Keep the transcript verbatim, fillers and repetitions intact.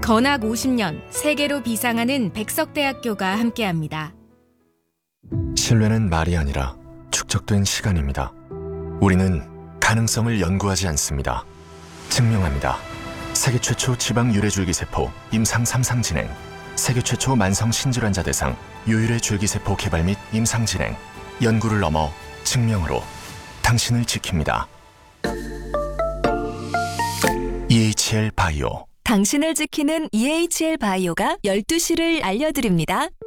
건학 오십 년 세계로 비상하는 백석대학교가 함께합니다. 신뢰는 말이 아니라 축적된 시간입니다. 우리는 가능성을 연구하지 않습니다. 증명합니다. 세계 최초 지방 유래줄기세포 임상 삼 상 진행, 세계 최초 만성 신질환자 대상 유유래 줄기세포 개발 및 임상 진행, 연구를 넘어 증명으로 당신을 지킵니다. 이에이치엘 바이오. 당신을 지키는 이에이치엘 바이오가 열두 시를 알려드립니다.